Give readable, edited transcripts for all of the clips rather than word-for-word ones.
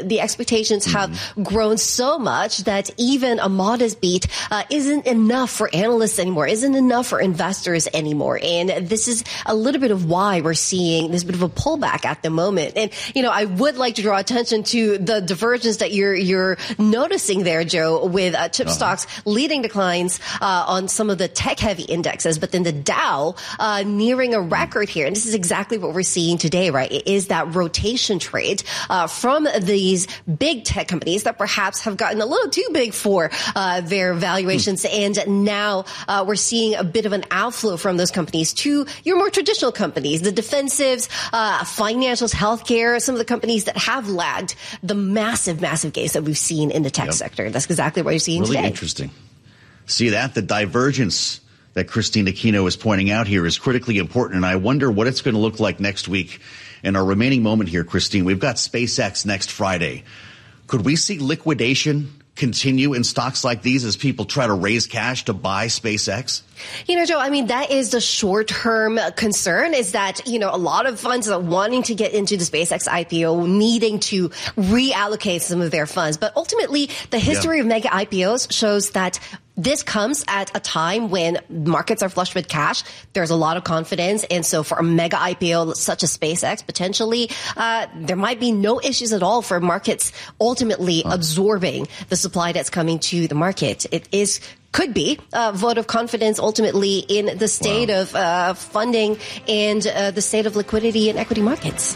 the expectations have grown so much that even a modest beat isn't enough for analysts anymore, isn't enough for investors anymore. And this is a little bit of why we're seeing this bit of a pullback at the moment. And, I would like to draw attention to the divergence that you're noticing there, Joe, with chip stocks leading declines on some of the tech-heavy indexes, but then the Dow nearing a record here. And this is exactly what we're seeing today, right? It is that rotation trade from these big tech companies that perhaps have gotten a little too big for their valuations. And now we're seeing a bit of an outflow from those companies to your more traditional companies, the defensives, financials, healthcare, some of the companies that have lagged the massive gains that we've seen in the tech sector. That's exactly what you're seeing today. Really interesting. See that? The divergence that Christine Aquino is pointing out here is critically important, and I wonder what it's going to look like next week. In our remaining moment here, Christine, we've got SpaceX next Friday. Could we see liquidation continue in stocks like these as people try to raise cash to buy SpaceX? Joe, that is the short-term concern, is that, a lot of funds are wanting to get into the SpaceX IPO, needing to reallocate some of their funds. But ultimately, the history of mega IPOs shows that this comes at a time when markets are flush with cash. There's a lot of confidence. And so for a mega IPO such as SpaceX, potentially, there might be no issues at all for markets ultimately absorbing the supply that's coming to the market. Could be a vote of confidence ultimately in the state of funding and the state of liquidity in equity markets.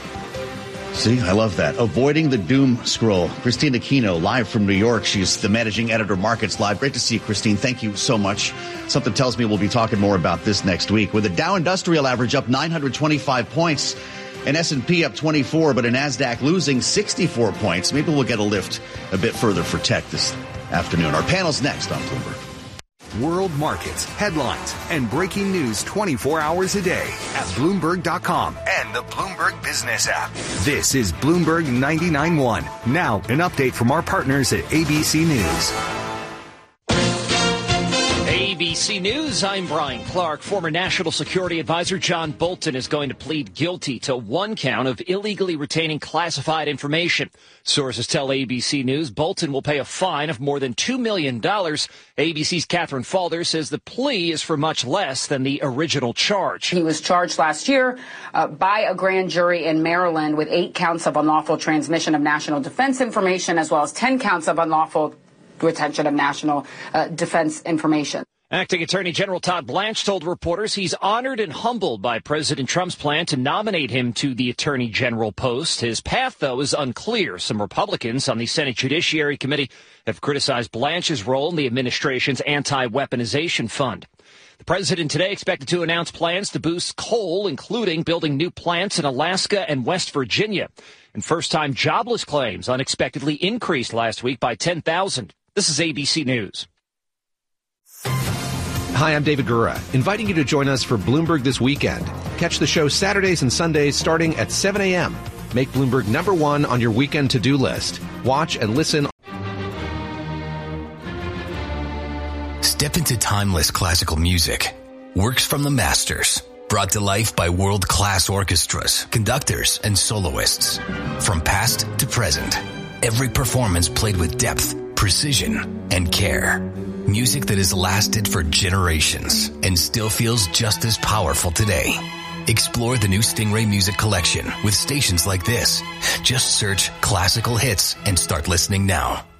See, I love that. Avoiding the doom scroll. Christine Aquino, live from New York. She's the managing editor of Markets Live. Great to see you, Christine. Thank you so much. Something tells me we'll be talking more about this next week. With the Dow Industrial Average up 925 points, an S&P up 24, but a NASDAQ losing 64 points. Maybe we'll get a lift a bit further for tech this afternoon. Our panel's next on Bloomberg. World markets, headlines, and breaking news 24 hours a day at Bloomberg.com and the Bloomberg Business app. This is Bloomberg 99.1. Now, an update from our partners at ABC News. ABC News, I'm Brian Clark. Former National Security Advisor John Bolton is going to plead guilty to one count of illegally retaining classified information. Sources tell ABC News Bolton will pay a fine of more than $2 million. ABC's Catherine Falder says the plea is for much less than the original charge. He was charged last year by a grand jury in Maryland with 8 counts of unlawful transmission of national defense information, as well as 10 counts of unlawful retention of national defense information. Acting Attorney General Todd Blanche told reporters he's honored and humbled by President Trump's plan to nominate him to the Attorney General post. His path, though, is unclear. Some Republicans on the Senate Judiciary Committee have criticized Blanche's role in the administration's anti-weaponization fund. The president today expected to announce plans to boost coal, including building new plants in Alaska and West Virginia. And first-time jobless claims unexpectedly increased last week by 10,000. This is ABC News. Hi, I'm David Gura, inviting you to join us for Bloomberg This Weekend. Catch the show Saturdays and Sundays starting at 7 a.m. Make Bloomberg #1 on your weekend to-do list. Watch and listen. Step into timeless classical music. Works from the masters. Brought to life by world-class orchestras, conductors, and soloists. From past to present. Every performance played with depth, precision, and care. Music that has lasted for generations and still feels just as powerful today. Explore the new Stingray Music Collection with stations like this. Just search classical hits and start listening now.